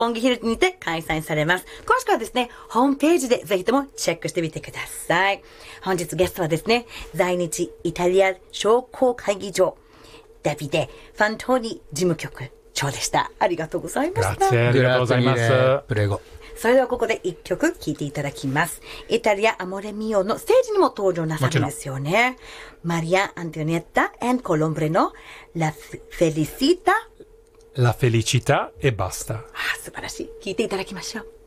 本気ヒルにて開催されます。詳しくはですね、ホームページでぜひともチェックしてみてください。本日ゲストはですね、在日イタリア商工会議場、ダビデ・ファントーニ事務局長でした。ありがとうございました。 ありがとうございます。 プレゴ。 それではここで一曲聴いていただきます。イタリアアモレミオのステージにも登場なさるんですよね。マリア・アントニエッタ and Colombre の La Felicita La felicità e basta。 素晴らしい。聴いていただきましょう。